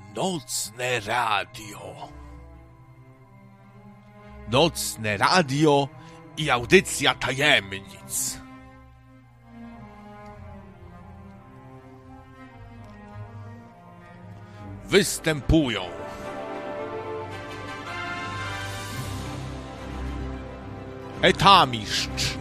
Nocne radio. Nocne radio i audycja tajemnic. Występują Etamiszcz.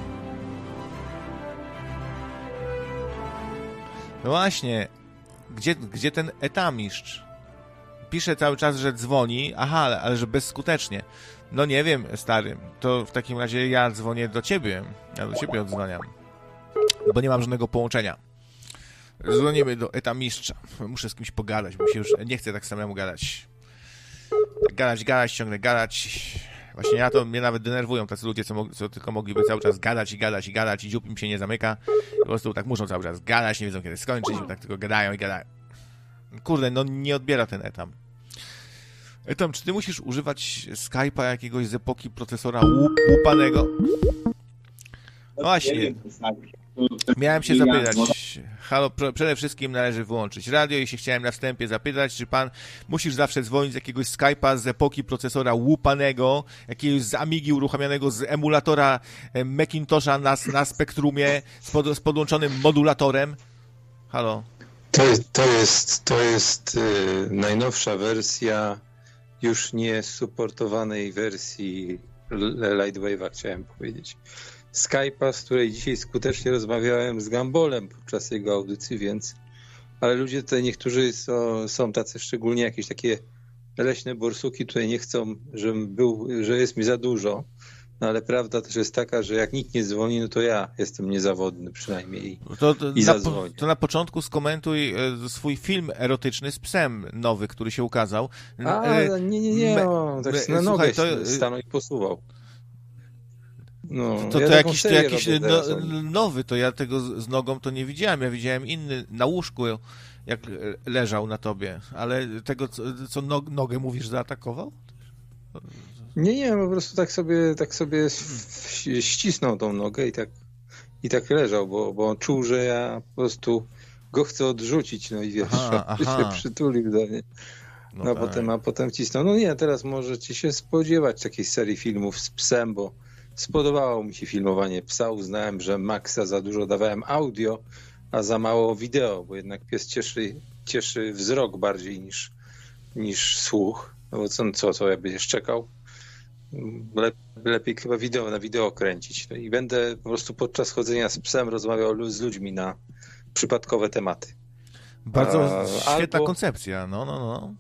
No właśnie, gdzie ten Etamiszcz? Pisze cały czas, że dzwoni, aha, ale że bezskutecznie. No nie wiem, stary, to w takim razie ja dzwonię do ciebie. Ja do ciebie odzwaniam, bo nie mam żadnego połączenia. Dzwonimy do Etamiszcza. Muszę z kimś pogadać, bo się już nie chcę tak samemu gadać. Gadać, ciągle gadać. Właśnie mnie nawet denerwują tacy ludzie, co tylko mogliby cały czas gadać i dziób im się nie zamyka. Po prostu tak muszą cały czas gadać, nie wiedzą kiedy skończyć, tak tylko gadają i gadają. Kurde, no nie odbiera ten Etam. Etam, czy ty musisz używać Skype'a jakiegoś z epoki procesora łupanego? No właśnie. Miałem się zapytać. Halo, przede wszystkim należy wyłączyć radio i się chciałem na wstępie zapytać, czy pan musisz zawsze dzwonić z jakiegoś Skype'a z epoki procesora łupanego, jakiegoś z Amigi uruchamianego z emulatora Macintosha na Spectrumie z podłączonym modulatorem? Halo? To jest najnowsza wersja już nie supportowanej wersji Lightwave'a, chciałem powiedzieć. Skype'a, z której dzisiaj skutecznie rozmawiałem z Gambolem podczas jego audycji, więc ale ludzie tutaj niektórzy są tacy, szczególnie jakieś takie leśne borsuki tutaj nie chcą, żebym był, że jest mi za dużo, no ale prawda też jest taka, że jak nikt nie dzwoni, no to ja jestem niezawodny przynajmniej i zadzwonię. To na początku skomentuj swój film erotyczny z psem nowy, który się ukazał. Nie, tak na nogę stanął i posuwał. No, to jakiś nowy, to ja tego z nogą to nie widziałem. Ja widziałem inny na łóżku, jak leżał na tobie, ale tego, co nogę mówisz, zaatakował? Nie, po prostu tak sobie ścisnął tą nogę i tak leżał, bo czuł, że ja po prostu go chcę odrzucić, no i wiesz, się przytulił do mnie. No tak. a potem wcisnął. No nie, teraz możecie się spodziewać takiej serii filmów z psem, bo spodobało mi się filmowanie psa. Uznałem, że maksa za dużo dawałem audio, a za mało wideo, bo jednak pies cieszy wzrok bardziej niż słuch. No bo co ja będziesz czekał? Lepiej chyba na wideo kręcić. No i będę po prostu podczas chodzenia z psem rozmawiał z ludźmi na przypadkowe tematy. Bardzo świetna koncepcja. No.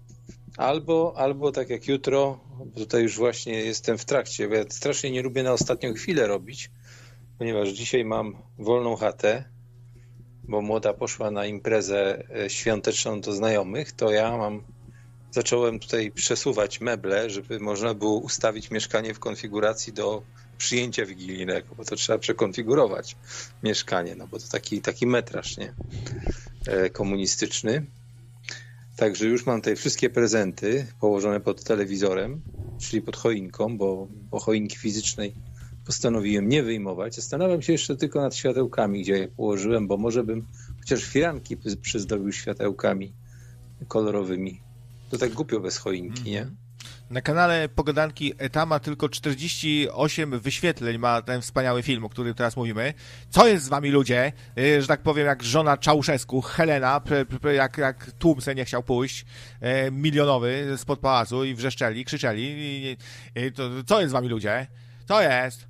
Albo tak jak jutro, tutaj już właśnie jestem w trakcie, bo ja strasznie nie lubię na ostatnią chwilę robić, ponieważ dzisiaj mam wolną chatę, bo młoda poszła na imprezę świąteczną do znajomych, to ja zacząłem tutaj przesuwać meble, żeby można było ustawić mieszkanie w konfiguracji do przyjęcia wigilijnego, bo to trzeba przekonfigurować mieszkanie, no bo to taki metraż, nie? Komunistyczny. Także już mam tutaj wszystkie prezenty położone pod telewizorem, czyli pod choinką, bo choinki fizycznej postanowiłem nie wyjmować. Zastanawiam się jeszcze tylko nad światełkami, gdzie je położyłem, bo może bym chociaż firanki przyzdobił światełkami kolorowymi. To tak głupio bez choinki, nie? Na kanale Pogadanki Etama tylko 48 wyświetleń ma ten wspaniały film, o którym teraz mówimy. Co jest z wami, ludzie? Że tak powiem, jak żona Czałszewsku, Helena, jak tłum se nie chciał pójść, milionowy spod pałacu i wrzeszczeli, krzyczeli. Co jest z wami, ludzie? Co jest?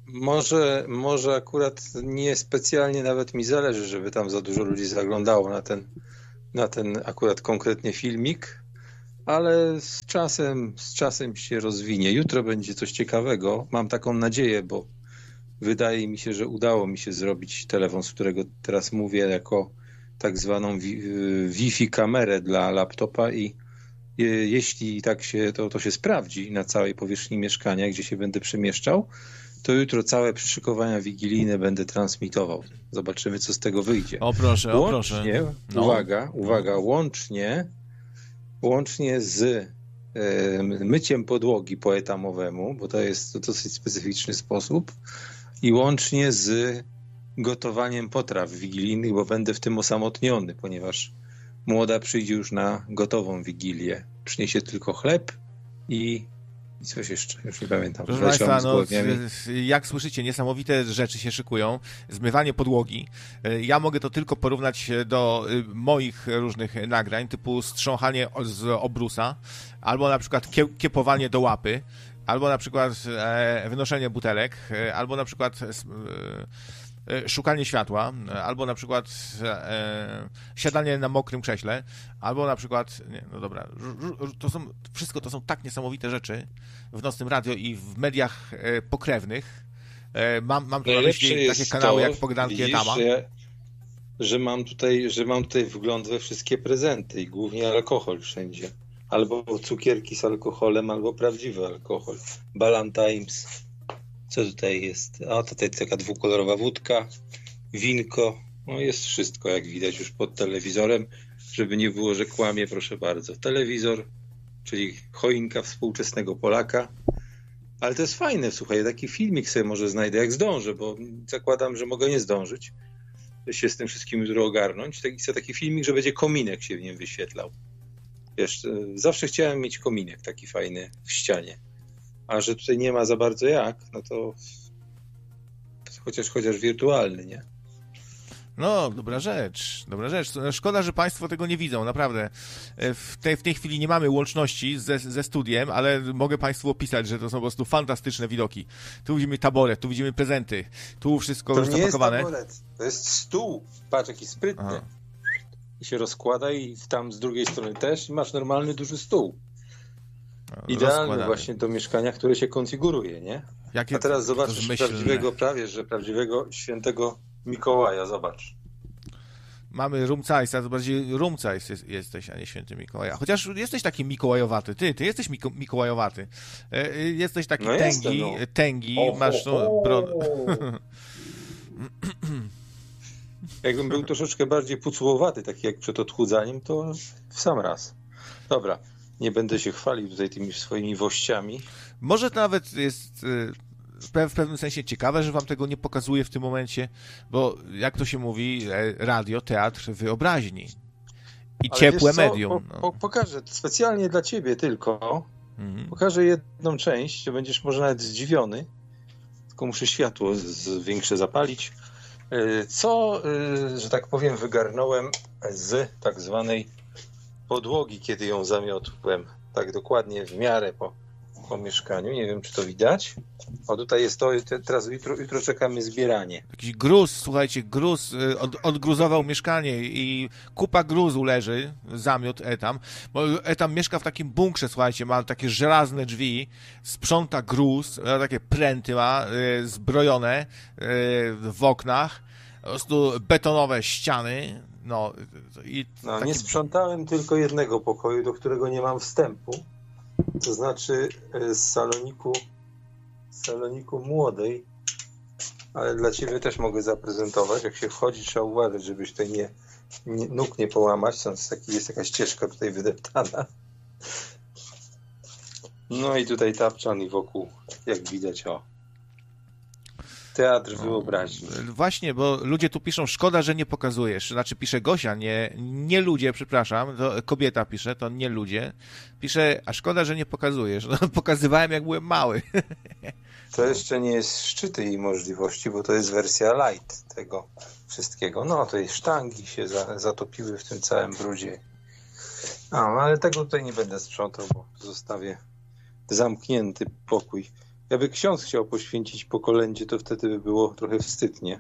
Może akurat nie specjalnie nawet mi zależy, żeby tam za dużo ludzi zaglądało na ten akurat konkretnie filmik, ale z czasem się rozwinie. Jutro będzie coś ciekawego. Mam taką nadzieję, bo wydaje mi się, że udało mi się zrobić telefon, z którego teraz mówię, jako tak zwaną Wi-Fi kamerę dla laptopa i jeśli tak się to się sprawdzi na całej powierzchni mieszkania, gdzie się będę przemieszczał, to jutro całe przyszykowania wigilijne będę transmitował. Zobaczymy, co z tego wyjdzie. O proszę. Uwaga, łącznie z myciem podłogi po etamowemu, bo to jest dosyć specyficzny sposób, i łącznie z gotowaniem potraw wigilijnych, bo będę w tym osamotniony, ponieważ młoda przyjdzie już na gotową Wigilię. Przyniesie tylko chleb i coś jeszcze, już nie pamiętam. Proszę Państwa, jak słyszycie, niesamowite rzeczy się szykują. Zmywanie podłogi. Ja mogę to tylko porównać do moich różnych nagrań, typu strząchanie z obrusa, albo na przykład kiepowanie do łapy, albo na przykład wynoszenie butelek, albo na przykład szukanie światła, albo na przykład siadanie na mokrym krześle, albo na przykład, wszystko to są tak niesamowite rzeczy w Nocnym Radio i w mediach pokrewnych. Mam tu na myśli takie kanały jak Pogadanki Etama. Że mam tutaj wgląd we wszystkie prezenty i głównie alkohol wszędzie. Albo cukierki z alkoholem, albo prawdziwy alkohol. Ballantines. Co tutaj jest? A tutaj taka dwukolorowa wódka, winko. No jest wszystko, jak widać już pod telewizorem. Żeby nie było, że kłamie, proszę bardzo. Telewizor, czyli choinka współczesnego Polaka. Ale to jest fajne, słuchaj, taki filmik sobie może znajdę, jak zdążę, bo zakładam, że mogę nie zdążyć się z tym wszystkim jutro ogarnąć. Taki filmik, że będzie kominek się w nim wyświetlał. Wiesz, zawsze chciałem mieć kominek taki fajny w ścianie. A że tutaj nie ma za bardzo jak, no to chociaż wirtualny, nie? No, dobra rzecz. Szkoda, że Państwo tego nie widzą, naprawdę. W tej chwili nie mamy łączności ze studiem, ale mogę Państwu opisać, że to są po prostu fantastyczne widoki. Tu widzimy taboret, tu widzimy prezenty, tu wszystko już zapakowane. To nie jest taboret, to jest stół. Patrz, jaki sprytny. Aha. I się rozkłada i tam z drugiej strony też i masz normalny, duży stół. Idealny właśnie do mieszkania, które się konfiguruje, nie? A teraz zobaczysz prawdziwego świętego Mikołaja, zobacz. Mamy rumcajsa, to bardziej rumcajs jesteś, a nie święty Mikołaja. Chociaż jesteś taki mikołajowaty, ty jesteś mikołajowaty. Jesteś taki tęgi, masz brodę. Jakbym był troszeczkę bardziej pucułowaty, taki jak przed odchudzaniem, to w sam raz. Dobra, nie będę się chwalił tutaj tymi swoimi wościami. Może to nawet jest w pewnym sensie ciekawe, że wam tego nie pokazuję w tym momencie, bo jak to się mówi, radio, teatr wyobraźni. I ale ciepłe medium. Pokażę specjalnie dla ciebie tylko. Pokażę jedną część, to będziesz może nawet zdziwiony. Tylko muszę światło większe zapalić. Co, że tak powiem, wygarnąłem z tak zwanej podłogi, kiedy ją zamiotłem. Tak dokładnie w miarę po mieszkaniu. Nie wiem, czy to widać. O, tutaj jest to, teraz jutro czekamy zbieranie. Jakiś gruz, słuchajcie, odgruzował mieszkanie i kupa gruzu leży, zamiot Etam, bo Etam mieszka w takim bunkrze, słuchajcie, ma takie żelazne drzwi, sprząta gruz, takie pręty ma, zbrojone w oknach, po prostu betonowe ściany, nie sprzątałem tylko jednego pokoju, do którego nie mam wstępu, to znaczy z saloniku młodej, ale dla ciebie też mogę zaprezentować. Jak się wchodzi, trzeba uważać, żebyś tutaj nóg nie połamać, jest jakaś ścieżka tutaj wydeptana. No i tutaj tapczan i wokół, jak widać, teatr wyobraźni. Właśnie, bo ludzie tu piszą, szkoda, że nie pokazujesz. Znaczy pisze Gosia, nie ludzie, przepraszam, to kobieta pisze, to nie ludzie. Pisze, a szkoda, że nie pokazujesz. No, pokazywałem, jak byłem mały. To jeszcze nie jest szczyt jej możliwości, bo to jest wersja light tego wszystkiego. No, to jest sztangi się zatopiły w tym całym brudzie. Ale tego tutaj nie będę sprzątał, bo zostawię zamknięty pokój. Jakby ksiądz chciał poświęcić po kolędzie, to wtedy by było trochę wstydnie.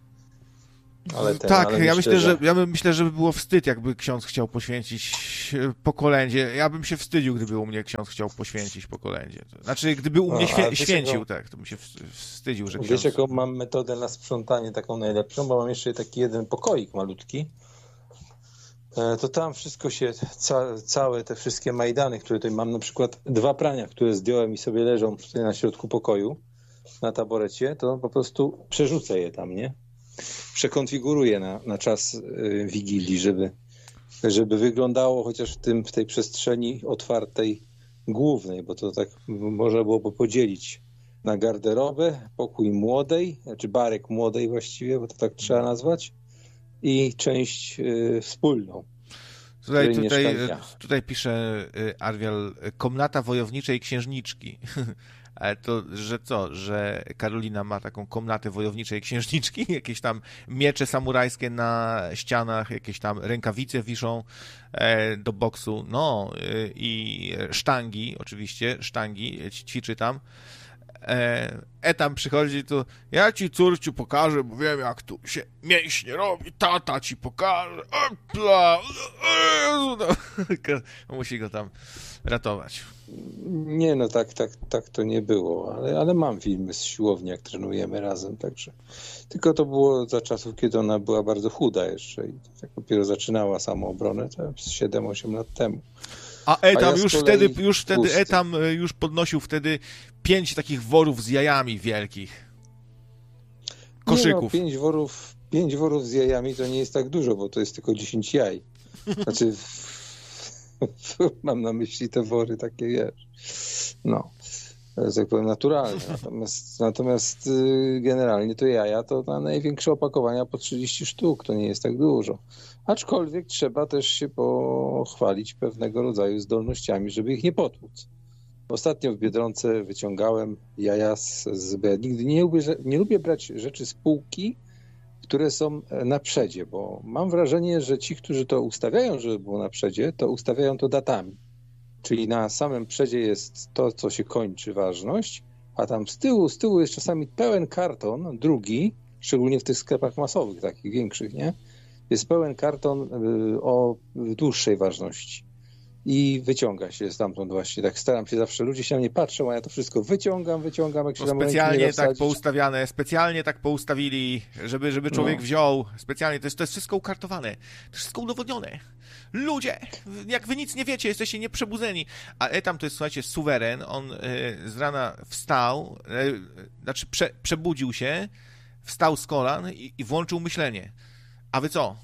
Ja myślę, że by było wstyd, jakby ksiądz chciał poświęcić po kolędzie. Ja bym się wstydził, gdyby u mnie ksiądz chciał poświęcić po kolędzie. Znaczy, gdyby u mnie święcił, tak, to bym się wstydził, że ksiądz... Wiesz, jaką mam metodę na sprzątanie taką najlepszą, bo mam jeszcze taki jeden pokoik malutki. To tam wszystko się, całe te wszystkie majdany, które tutaj mam, na przykład 2 prania, które zdjąłem i sobie leżą tutaj na środku pokoju, na taborecie, to po prostu przerzucę je tam, nie? Przekonfiguruję na czas Wigilii, żeby wyglądało chociaż w tej przestrzeni otwartej głównej, bo to tak można byłoby podzielić na garderobę, pokój młodej, znaczy barek młodej właściwie, bo to tak trzeba nazwać, i część wspólną. Tutaj pisze Arwial, komnata wojowniczej księżniczki. Ale to, że co? Że Karolina ma taką komnatę wojowniczej księżniczki? Jakieś tam miecze samurajskie na ścianach, jakieś tam rękawice wiszą do boksu, no i sztangi, oczywiście, sztangi, ćwiczy tam. Tam przychodzi, to ja ci, córciu, pokażę, bo wiem, jak tu się mięśnie robi, tata ci pokaże, musi go tam ratować. Nie, no tak to nie było, ale mam filmy z siłowni, jak trenujemy razem, także. Tylko to było za czasów, kiedy ona była bardzo chuda jeszcze i tak dopiero zaczynała samoobronę, to 7-8 lat temu. A Etam już podnosił wtedy 5 takich worów z jajami wielkich. Koszyków. Nie, no, 5 worów z jajami to nie jest tak dużo, bo to jest tylko 10 jaj. Znaczy, mam na myśli te wory takie, wiesz, no, tak powiem, naturalne. Natomiast generalnie to jaja to na największe opakowania po 30 sztuk, to nie jest tak dużo. Aczkolwiek trzeba też się pochwalić pewnego rodzaju zdolnościami, żeby ich nie potłuc. Ostatnio w Biedronce wyciągałem jaja bo ja nigdy nie lubię brać rzeczy z półki, które są na przedzie, bo mam wrażenie, że ci, którzy to ustawiają, żeby było na przedzie, to ustawiają to datami. Czyli na samym przedzie jest to, co się kończy ważność, a tam z tyłu jest czasami pełen karton, drugi, szczególnie w tych sklepach masowych, takich większych, nie? Jest pełen karton o dłuższej ważności. I wyciąga się stamtąd właśnie. Tak staram się zawsze, ludzie się na mnie patrzą, a ja to wszystko wyciągam, jak się tam specjalnie tak poustawiane, specjalnie tak poustawili, żeby człowiek wziął. Specjalnie, to jest wszystko ukartowane. To jest wszystko udowodnione. Ludzie, jak wy nic nie wiecie, jesteście nieprzebudzeni. A Etam to jest, słuchajcie, suweren. On z rana wstał, przebudził się, wstał z kolan i włączył myślenie. A wy co?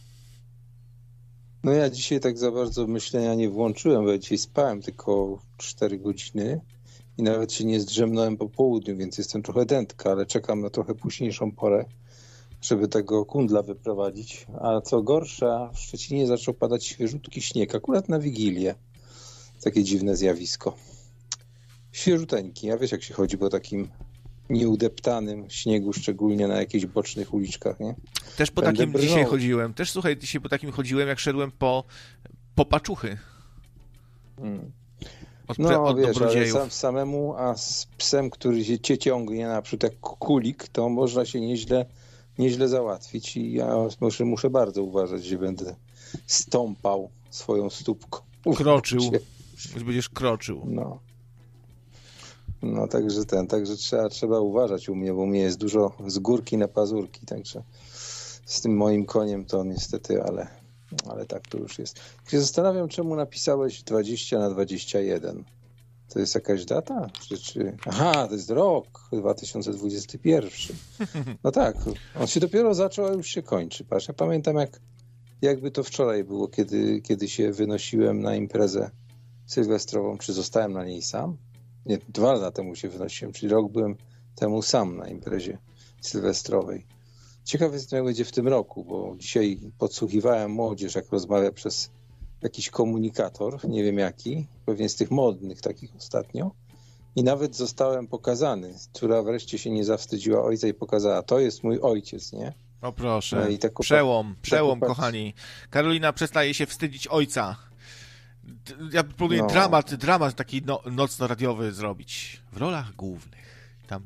No ja dzisiaj tak za bardzo myślenia nie włączyłem, bo ja dzisiaj spałem tylko 4 godziny i nawet się nie zdrzemnąłem po południu, więc jestem trochę dętka, ale czekam na trochę późniejszą porę, żeby tego kundla wyprowadzić. A co gorsza, w Szczecinie zaczął padać świeżutki śnieg, akurat na Wigilię. Takie dziwne zjawisko. Świeżuteńki, a wiesz jak się chodzi po takim nieudeptanym śniegu, szczególnie na jakichś bocznych uliczkach, nie? Też po takim brnął. Dzisiaj chodziłem. Też, słuchaj, dzisiaj po takim chodziłem, jak szedłem po paczuchy. Od wiesz, ale samemu, a z psem, który cię ciągnie naprzód jak kulik, to można się nieźle załatwić i ja muszę bardzo uważać, że będę stąpał swoją stópką. Kroczył. Już będziesz kroczył. No także trzeba uważać u mnie, bo u mnie jest dużo z górki na pazurki, także z tym moim koniem to niestety, ale tak to już jest. Się zastanawiam, czemu napisałeś 20/21. To jest jakaś data? Aha, to jest rok 2021. No tak, on się dopiero zaczął, a już się kończy. Patrz, ja pamiętam jakby to wczoraj było, kiedy się wynosiłem na imprezę sylwestrową, czy zostałem na niej sam. Nie, 2 lata temu się wynosiłem, czyli rok byłem temu sam na imprezie sylwestrowej. Ciekawe jestem, jak będzie w tym roku, bo dzisiaj podsłuchiwałem młodzież, jak rozmawia przez jakiś komunikator, nie wiem jaki, pewnie z tych modnych takich ostatnio. I nawet zostałem pokazany, która wreszcie się nie zawstydziła ojca i pokazała, to jest mój ojciec, nie? O proszę, no i przełom, kochani. Karolina przestaje się wstydzić ojca. Ja próbuję dramat taki nocno-radiowy zrobić. W rolach głównych. Tam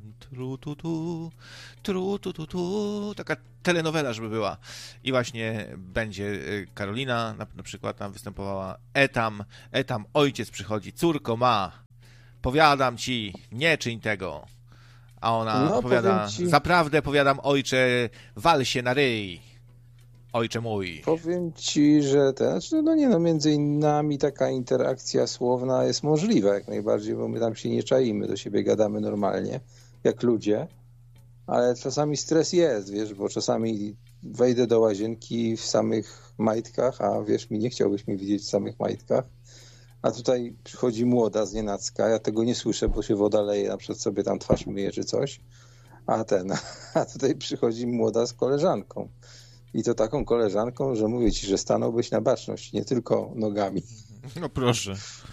taka telenowela, żeby była. I właśnie będzie Karolina, na przykład tam występowała Etam, ojciec przychodzi, córko ma, powiadam ci, nie czyń tego. A ona powiada, zaprawdę powiadam, ojcze, wal się na ryj. Ojcze mój. Powiem ci, że między nami taka interakcja słowna jest możliwa jak najbardziej, bo my tam się nie czaimy, do siebie gadamy normalnie, jak ludzie, ale czasami stres jest, wiesz, bo czasami wejdę do łazienki w samych majtkach, a wiesz, nie chciałbyś mnie widzieć w samych majtkach, a tutaj przychodzi młoda znienacka, ja tego nie słyszę, bo się woda leje, na przykład sobie tam twarz myje czy coś, a tutaj przychodzi młoda z koleżanką. I to taką koleżanką, że mówię ci, że stanąłbyś na baczność, nie tylko nogami. No proszę.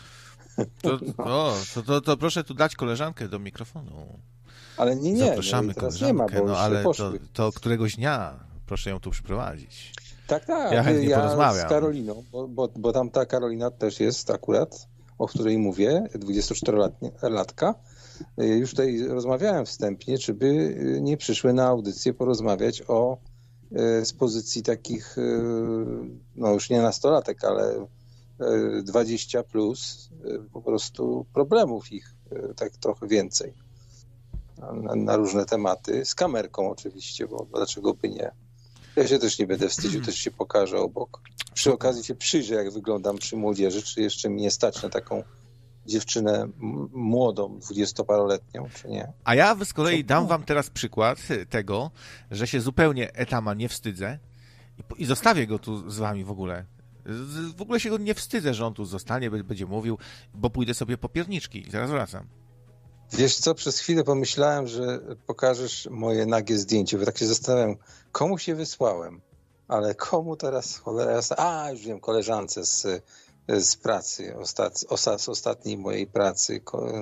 To proszę tu dać koleżankę do mikrofonu. Ale nie. Zapraszamy no teraz koleżankę, nie ma, bo ale poszły. to któregoś dnia proszę ją tu przyprowadzić. Tak. Ja chętnie porozmawiam. Z Karoliną, bo tam ta Karolina też jest akurat, o której mówię, 24-latka. Już tutaj rozmawiałem wstępnie, czy by nie przyszły na audycję porozmawiać z pozycji takich, no już nie nastolatek, ale 20 plus po prostu problemów ich tak trochę więcej na różne tematy, z kamerką oczywiście, bo dlaczego by nie. Ja się też nie będę wstydził, też się pokażę obok. Przy okazji się przyjrzę, jak wyglądam przy młodzieży, czy jeszcze mi nie stać na taką dziewczynę młodą, 20-paroletnią, czy nie. A ja z kolei dam wam teraz przykład tego, że się zupełnie Etama nie wstydzę i zostawię go tu z wami w ogóle. W ogóle się go nie wstydzę, że on tu zostanie, będzie mówił, bo pójdę sobie po pierniczki i zaraz wracam. Wiesz co, przez chwilę pomyślałem, że pokażesz moje nagie zdjęcie, bo tak się zastanawiam, komu się wysłałem, ale komu teraz cholera jasna? Już wiem, koleżance z pracy, z ostatniej mojej pracy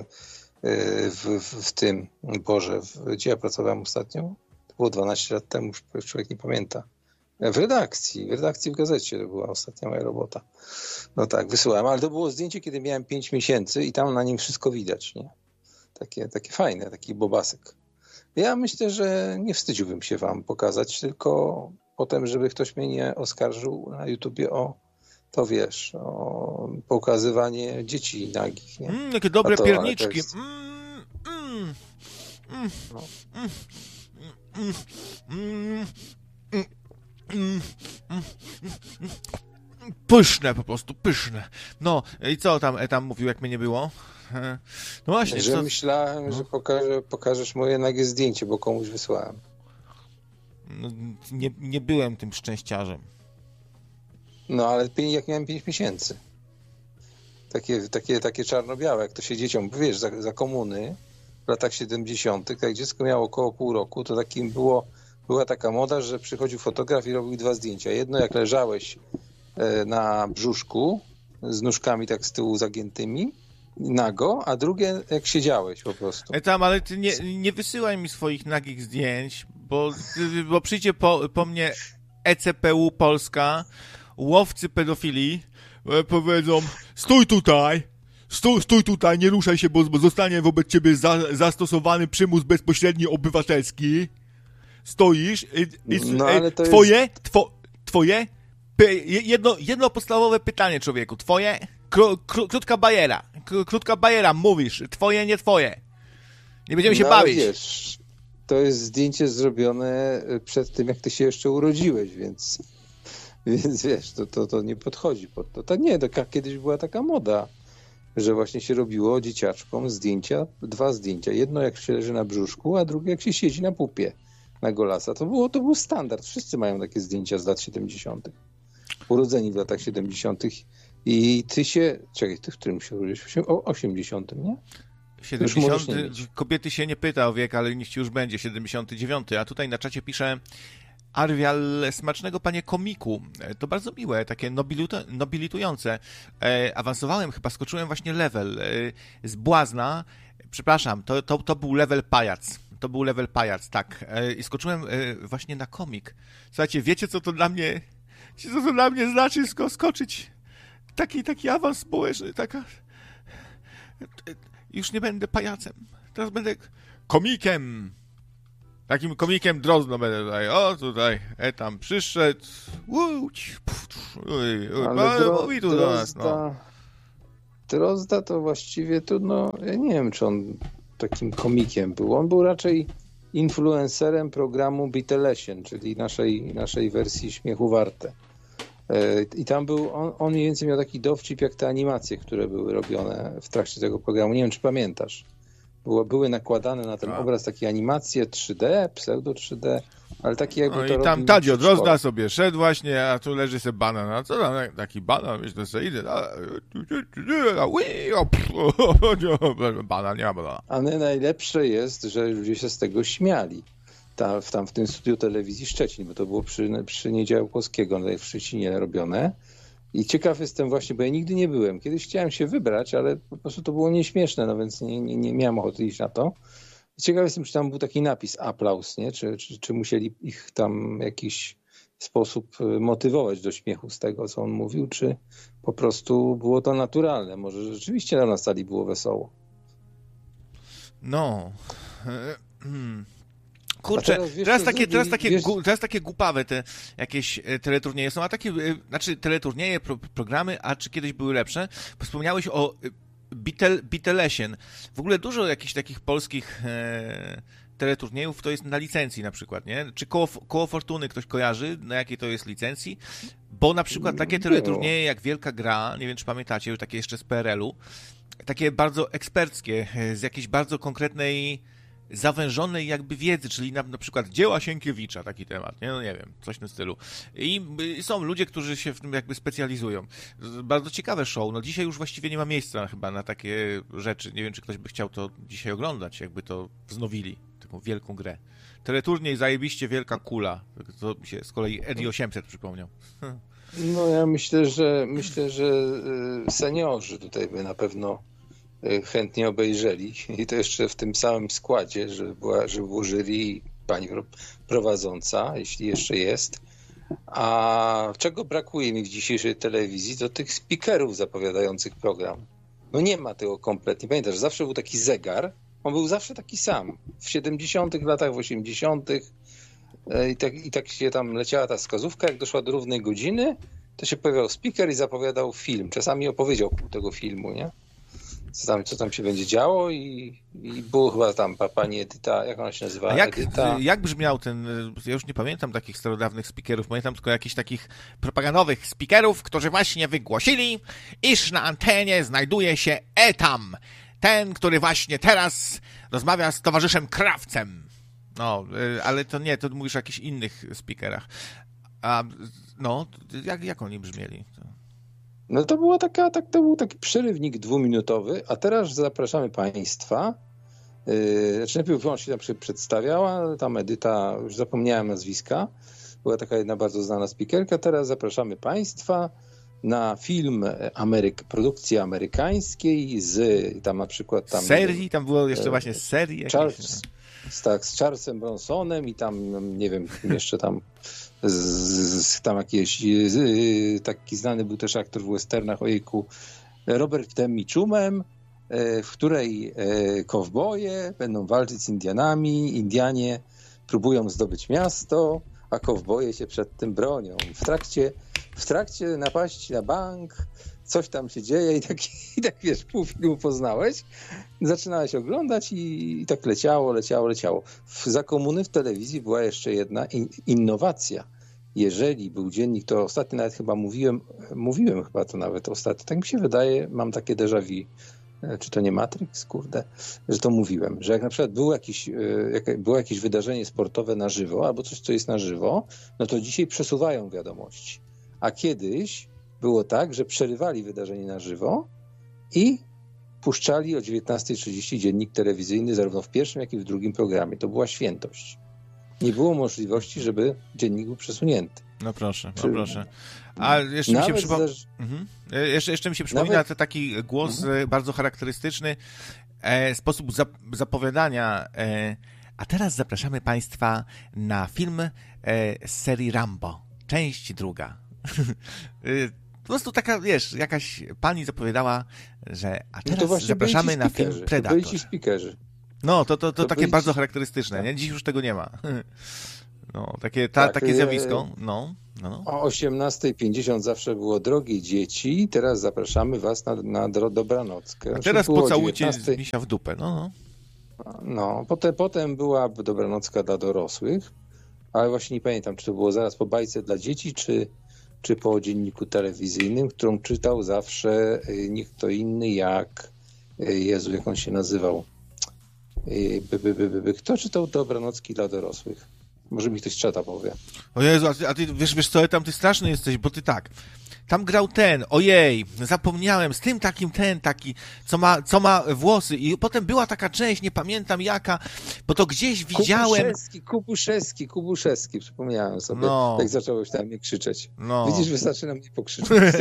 w tym, gdzie ja pracowałem ostatnio? To było 12 lat temu, już człowiek nie pamięta. W redakcji w gazecie to była ostatnia moja robota. No tak, wysyłałem, ale to było zdjęcie, kiedy miałem 5 miesięcy i tam na nim wszystko widać, nie? Takie fajne, taki bobasek. Ja myślę, że nie wstydziłbym się wam pokazać, tylko potem, żeby ktoś mnie nie oskarżył na YouTubie o pokazywanie dzieci nagich. Nie? Jakie dobre pierniczki. Pyszne, po prostu pyszne. No i co tam mówił, jak mnie nie było? No właśnie. Że myślałem, że pokażesz moje nagie zdjęcie, bo komuś wysłałem. No, nie byłem tym szczęściarzem. No ale jak miałem 5 miesięcy. Takie czarno-białe, jak to się dzieciom, wiesz, za komuny w latach 70., jak dziecko miało około pół roku, to była taka moda, że przychodził fotograf i robił 2 zdjęcia. Jedno, jak leżałeś na brzuszku z nóżkami tak z tyłu zagiętymi, nago, a drugie, jak siedziałeś po prostu. Ale ty nie wysyłaj mi swoich nagich zdjęć, bo przyjdzie po mnie ECPU Polska, łowcy pedofilii, powiedzą, stój tutaj, nie ruszaj się, bo zostanie wobec ciebie zastosowany przymus bezpośredni obywatelski. Stoisz no, ale to twoje jedno podstawowe pytanie, człowieku, twoje krótka bajera, mówisz, twoje, nie twoje. Nie będziemy się bawić. Wiesz, to jest zdjęcie zrobione przed tym, jak ty się jeszcze urodziłeś, więc wiesz, to nie podchodzi pod to. Kiedyś była taka moda, że właśnie się robiło dzieciaczkom zdjęcia, 2 zdjęcia. Jedno, jak się leży na brzuszku, a drugie, jak się siedzi na pupie na golasa. To był standard. Wszyscy mają takie zdjęcia z lat 70. Urodzeni w latach 70. I ty w którym się urodziłeś? O 80, nie? 70. Kobiety się nie pyta o wiek, ale niech ci już będzie 79. A tutaj na czacie pisze Arwial, smacznego panie komiku. To bardzo miłe, takie nobilitujące. Awansowałem, chyba skoczyłem właśnie level z błazna. Przepraszam, to był level pajac. To był level pajac, tak. I skoczyłem właśnie na komik. Słuchajcie, wiecie, co to dla mnie znaczy skoczyć? Taki awans społeczny, już nie będę pajacem. Teraz będę komikiem. Takim komikiem Drozdno będę tutaj. O, tutaj, tam przyszedł. Mówi tu do nas, no. Drozda to właściwie ja nie wiem, czy on takim komikiem był. On był raczej influencerem programu Beatlesien, czyli naszej wersji Śmiechu Warte. I tam on mniej więcej miał taki dowcip, jak te animacje, które były robione w trakcie tego programu. Nie wiem, czy pamiętasz. Były nakładane na ten obraz takie animacje 3D, pseudo 3D, ale takie jakby to i tam Tadzio Drozda sobie szedł właśnie, a tu leży sobie banan. A co tam taki banan? Myślę sobie, idę. Banan, nie ma banana. Ale najlepsze jest, że ludzie się z tego śmiali. w tym studiu telewizji Szczecin, bo to było przy Niedziałkowskiego tutaj w Szczecinie robione. I ciekaw jestem właśnie, bo ja nigdy nie byłem. Kiedyś chciałem się wybrać, ale po prostu to było nieśmieszne, no więc nie miałem ochoty iść na to. Ciekaw jestem, czy tam był taki napis aplauz, nie? Czy musieli ich tam w jakiś sposób motywować do śmiechu z tego, co on mówił, czy po prostu było to naturalne. Może rzeczywiście na sali było wesoło. No. Kurczę, teraz takie głupawe te jakieś teleturnieje są, a takie, znaczy teleturnieje, programy, a czy kiedyś były lepsze? Wspomniałeś o Beatlesien. W ogóle dużo jakichś takich polskich teleturniejów to jest na licencji na przykład, nie? Czy koło Fortuny ktoś kojarzy, na jakiej to jest licencji? Bo na przykład takie teleturnieje jak Wielka Gra, nie wiem czy pamiętacie, takie jeszcze z PRL-u, takie bardzo eksperckie, z jakiejś bardzo konkretnej zawężonej jakby wiedzy, czyli na przykład dzieła Sienkiewicza, taki temat, nie? No nie wiem, coś w tym stylu. I są ludzie, którzy się w tym jakby specjalizują. Bardzo ciekawe show. No dzisiaj już właściwie nie ma miejsca chyba na takie rzeczy. Nie wiem, czy ktoś by chciał to dzisiaj oglądać, jakby to wznowili, taką wielką grę. Teleturniej zajebiście Wielka Kula. To mi się z kolei Eddie 800 przypomniał. No ja myślę, że seniorzy tutaj by na pewno chętnie obejrzeli i to jeszcze w tym samym składzie, żeby było jury i pani prowadząca, jeśli jeszcze jest. A czego brakuje mi w dzisiejszej telewizji, to tych speakerów zapowiadających program. No nie ma tego kompletnie. Pamiętasz, zawsze był taki zegar, on był zawsze taki sam. W 70 latach, w 80 i tak się tam leciała ta wskazówka, jak doszła do równej godziny, to się pojawiał speaker i zapowiadał film. Czasami opowiedział pół tego filmu, nie? Co tam się będzie działo i było chyba tam pani Edyta, jak ona się nazywa? Jak brzmiał ten, ja już nie pamiętam takich starodawnych speakerów, pamiętam tylko jakichś takich propagandowych speakerów, którzy właśnie wygłosili, iż na antenie znajduje się Etam, ten, który właśnie teraz rozmawia z towarzyszem Krawcem. No, ale to nie, to mówisz o jakichś innych speakerach. A no, jak oni brzmieli? No to był taki przerywnik 2-minutowy, a teraz zapraszamy Państwa. Znaczy najpierw on się tam przedstawiała, tam Edyta, już zapomniałem nazwiska, była taka jedna bardzo znana speakerka. Teraz zapraszamy Państwa na film produkcji amerykańskiej z tam na przykład tam serii, tam było jeszcze właśnie z serii z Charlesem Bronsonem i tam nie wiem, jeszcze tam tam jakiś taki znany był też aktor w westernach, ojejku, Robertem Mitchumem, w której kowboje będą walczyć z Indianami, Indianie próbują zdobyć miasto, a kowboje się przed tym bronią. W trakcie napaści na bank coś tam się dzieje i tak wiesz, pół filmu poznałeś, zaczynałeś oglądać i tak leciało. Za komuny w telewizji była jeszcze jedna innowacja. Jeżeli był dziennik, to ostatnio nawet chyba mówiłem chyba to nawet ostatnio, tak mi się wydaje, mam takie déjà vu, czy to nie Matrix, kurde, że to mówiłem, że jak na przykład było jakieś wydarzenie sportowe na żywo, albo coś, co jest na żywo, no to dzisiaj przesuwają wiadomości. A kiedyś było tak, że przerywali wydarzenie na żywo i puszczali o 19:30 dziennik telewizyjny zarówno w pierwszym, jak i w drugim programie. To była świętość. Nie było możliwości, żeby dziennik był przesunięty. No proszę. A jeszcze mi się jeszcze mi się przypomina taki głos bardzo charakterystyczny, sposób zapowiadania. A teraz zapraszamy Państwa na film z serii Rambo, część 2. Po prostu taka, wiesz, jakaś pani zapowiadała, że a teraz zapraszamy na film Predator. To byli ci speakerzy. No, to takie bardzo charakterystyczne, nie? Dziś już tego nie ma. No, takie zjawisko. No. O 18:50 zawsze było drogie dzieci, teraz zapraszamy was na dobranockę. A teraz pocałujcie misia w dupę, no. No, potem była dobranocka dla dorosłych, ale właśnie nie pamiętam, czy to było zaraz po bajce dla dzieci, czy po dzienniku telewizyjnym, którą czytał zawsze nie kto inny jak Jezu, jak on się nazywał. Kto czytał dobranocki dla dorosłych? Może mi ktoś z czata powie. O Jezu, a ty wiesz co, tam ty straszny jesteś, bo ty tak. Tam grał ten, ojej, zapomniałem, z tym takim taki, co ma włosy. I potem była taka część, nie pamiętam jaka, bo to gdzieś widziałem. Kubuszewski, przypomniałem sobie, jak zacząłeś tam mnie krzyczeć. Widzisz, wystarczy na mnie pokrzyczeć.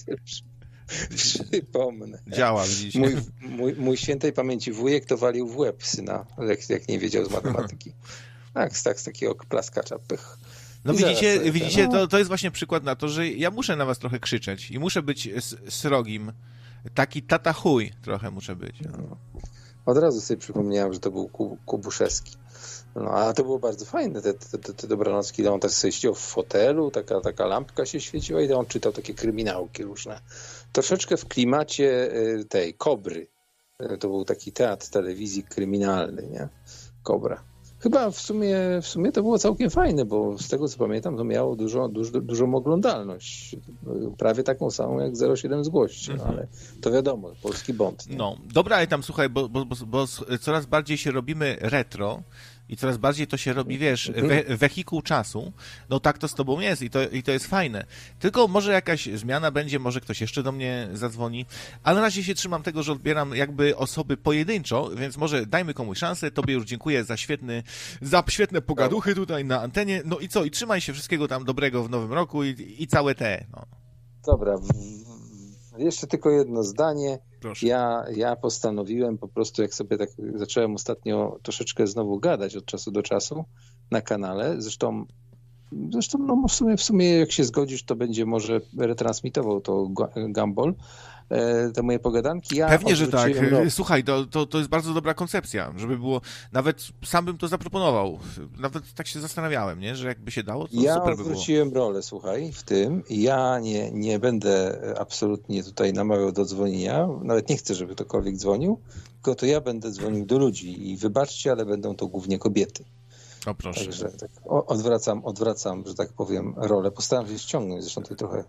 Przypomnę. Działa, widzisz. Mój świętej pamięci wujek to walił w łeb syna, jak nie wiedział z matematyki. Tak, z takiego plaskacza, pych. No widzicie, to jest właśnie przykład na to, że ja muszę na was trochę krzyczeć i muszę być srogim. Taki tata chuj trochę muszę być. No. Od razu sobie przypomniałem, że to był Kubuszewski. No, a to było bardzo fajne, te dobranocki. On tak sobie siedział w fotelu, taka lampka się świeciła i on czytał takie kryminałki różne. Troszeczkę w klimacie tej Kobry. To był taki teatr telewizji kryminalny, nie? Kobra. Chyba w sumie to było całkiem fajne, bo z tego co pamiętam, to miało dużą oglądalność. Prawie taką samą jak 07 zgłości, ale to wiadomo, polski Bond. Nie? No, dobra, ale tam słuchaj, bo coraz bardziej się robimy retro i coraz bardziej to się robi, wiesz, wehikuł czasu. No tak to z tobą jest i to jest fajne. Tylko może jakaś zmiana będzie, może ktoś jeszcze do mnie zadzwoni, ale na razie się trzymam tego, że odbieram jakby osoby pojedynczo, więc może dajmy komuś szansę. Tobie już dziękuję za świetne pogaduchy tutaj na antenie. No i co? I trzymaj się, wszystkiego tam dobrego w nowym roku i całe te. No. Dobra, jeszcze tylko jedno zdanie. Proszę. Ja postanowiłem po prostu, jak sobie tak zacząłem ostatnio troszeczkę znowu gadać od czasu do czasu na kanale, zresztą no w sumie jak się zgodzisz, to będzie może retransmitował to Gumball, te moje pogadanki. Pewnie, że tak. Słuchaj, to jest bardzo dobra koncepcja, żeby było, nawet sam bym to zaproponował, nawet tak się zastanawiałem, nie, że jakby się dało, to super by było. Ja odwróciłem rolę, słuchaj, w tym. Ja nie będę absolutnie tutaj namawiał do dzwonienia, nawet nie chcę, żeby ktokolwiek dzwonił, tylko to ja będę dzwonił do ludzi i wybaczcie, ale będą to głównie kobiety. O proszę. Także tak, odwracam, że tak powiem, rolę. Postaram się ściągnąć, zresztą tutaj trochę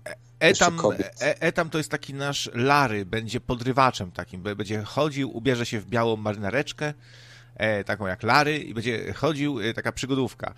Etam to jest taki nasz Larry, będzie podrywaczem takim, będzie chodził, ubierze się w białą marynareczkę, taką jak Larry i będzie chodził, taka przygodówka.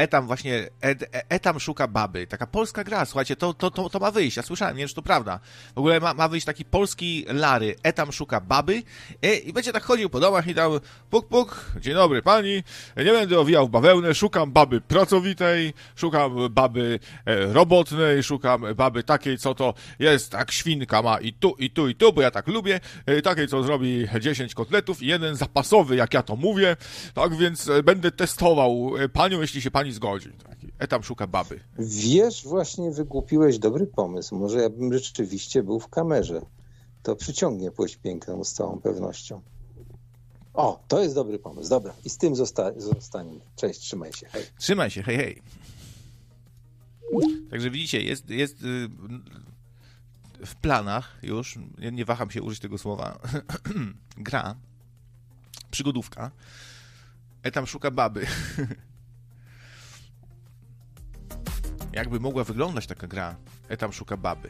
Etam szuka baby. Taka polska gra, słuchajcie, to ma wyjść. Ja słyszałem, nie wiem, czy to prawda. W ogóle ma wyjść taki polski Larry. Etam szuka baby i będzie tak chodził po domach i tam puk, puk, dzień dobry pani, nie będę owijał w bawełnę, szukam baby pracowitej, szukam baby robotnej, szukam baby takiej, co to jest, tak świnka ma i tu, bo ja tak lubię, takiej, co zrobi 10 kotletów i jeden zapasowy, jak ja to mówię, tak więc będę testował panią, jeśli się pani zgodzi. Etam szuka baby. Wiesz, właśnie wygłupiłeś dobry pomysł. Może ja bym rzeczywiście był w kamerze. To przyciągnie płeć piękną z całą pewnością. O, to jest dobry pomysł. Dobra, i z tym zostaniemy. Cześć, trzymaj się. Hej. Trzymaj się, hej, hej. Także widzicie, jest w planach już, nie waham się użyć tego słowa, gra, przygodówka. Etam szuka baby. Jakby mogła wyglądać taka gra? Etam szuka baby.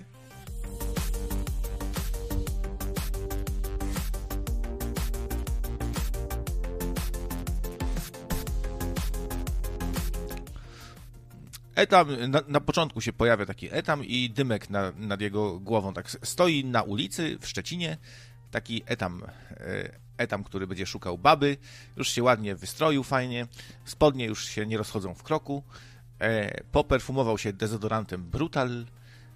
Etam, na początku się pojawia taki Etam i dymek nad jego głową. Tak stoi na ulicy w Szczecinie, taki Etam, który będzie szukał baby, już się ładnie wystroił fajnie, spodnie już się nie rozchodzą w kroku, poperfumował się dezodorantem Brutal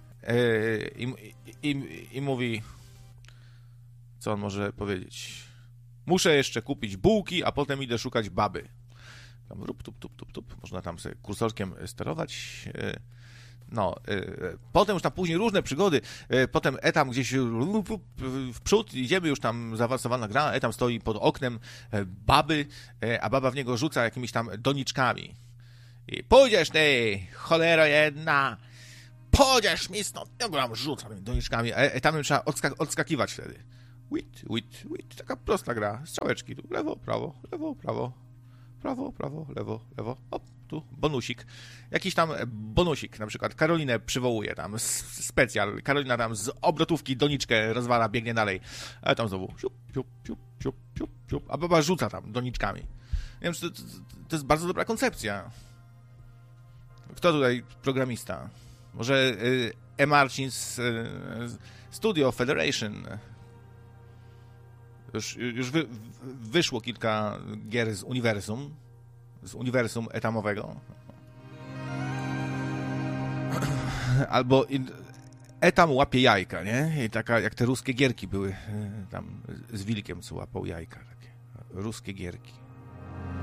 i mówi, co on może powiedzieć? Muszę jeszcze kupić bułki, a potem idę szukać baby. Tam tup. Można tam sobie kursorkiem sterować. No, potem już tam później różne przygody, potem Etam gdzieś w przód, idziemy już tam zaawansowana gra, Etam stoi pod oknem baby, a baba w niego rzuca jakimiś tam doniczkami. I pójdziesz ty, cholero jedna, pójdziesz mi stąd, ja go tam rzucam doniczkami, a Etamem trzeba odskakiwać wtedy. Wit, taka prosta gra, strzałeczki, tu lewo, prawo, lewo, hop, tu bonusik. Jakiś tam bonusik, na przykład Karolinę przywołuje tam, specjal. Karolina tam z obrotówki doniczkę rozwala, biegnie dalej. Ale tam znowu siup, a baba rzuca tam doniczkami. Nie wiem, czy to jest bardzo dobra koncepcja. Kto tutaj programista? Może Martin's Studio Federation. Już wyszło kilka gier z uniwersum etamowego. Albo etam łapie jajka, nie? I taka, jak te ruskie gierki były, tam z wilkiem, co łapał jajka. Takie ruskie gierki.